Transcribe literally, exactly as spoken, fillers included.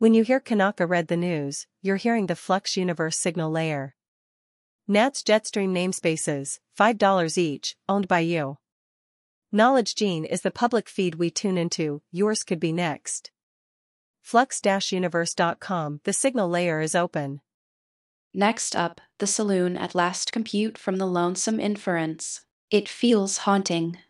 When you hear Kanaka read the news, you're hearing the Flux Universe signal layer. Nats Jetstream namespaces, five dollars each, owned by you. Knowledge Gene is the public feed we tune into, yours could be next. Flux Universe dot com, the signal layer is open. Next up, the saloon at last compute from the lonesome inference. It feels haunting.